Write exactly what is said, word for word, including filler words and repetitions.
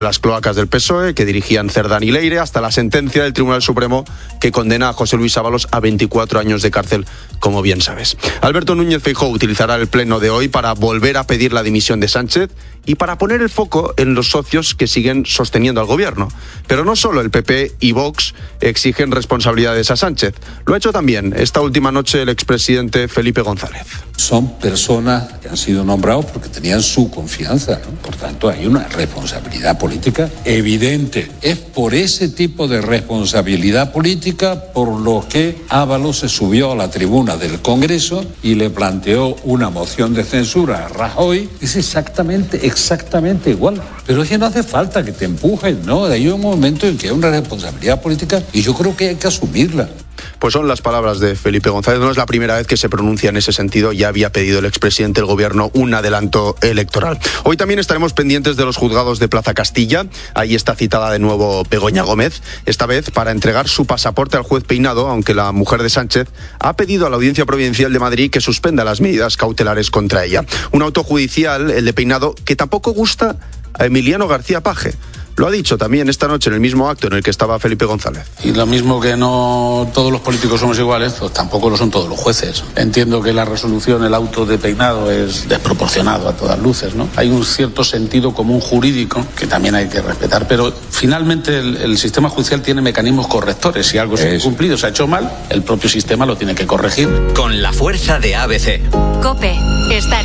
las cloacas del P S O E que dirigían Cerdán y Leire, hasta la sentencia del Tribunal Supremo que condena a José Luis Ábalos a veinticuatro años de cárcel, como bien sabes. Alberto Núñez Feijóo utilizará el pleno de hoy para volver a pedir la dimisión de Sánchez y para poner el foco en los socios que siguen sosteniendo al gobierno. Pero no solo el P P y Vox exigen responsabilidades a Sánchez. Lo ha hecho también esta última noche el expresidente Felipe González. Son personas que han sido nombrados porque tenían su confianza, ¿no? Por tanto, hay una responsabilidad política evidente. Es por ese tipo de responsabilidad política por lo que Ábalos se subió a la tribuna del Congreso y le planteó una moción de censura a Rajoy. Es exactamente, exactamente igual. Pero es que no hace falta que te empujen, ¿no? Hay un momento en que hay una responsabilidad política y yo creo que hay que asumirla. Pues son las palabras de Felipe González. No es la primera vez que se pronuncia en ese sentido. Ya había pedido el expresidente del gobierno un adelanto electoral. Hoy también estaremos pendientes de los juzgados de Plaza Castilla. Ahí está citada de nuevo Begoña Gómez, esta vez para entregar su pasaporte al juez Peinado, aunque la mujer de Sánchez ha pedido a la Audiencia Provincial de Madrid que suspenda las medidas cautelares contra ella. Un auto judicial, el de Peinado, que tampoco gusta a Emiliano García Paje. Lo ha dicho también esta noche en el mismo acto en el que estaba Felipe González. Y lo mismo que no todos los políticos somos iguales, pues tampoco lo son todos los jueces. Entiendo que la resolución, el auto de Peinado es desproporcionado a todas luces, ¿no? Hay un cierto sentido común jurídico que también hay que respetar, pero finalmente el, el sistema judicial tiene mecanismos correctores. Si algo se ha incumplido, se ha hecho mal, el propio sistema lo tiene que corregir. Con la fuerza de A B C. COPE. Estar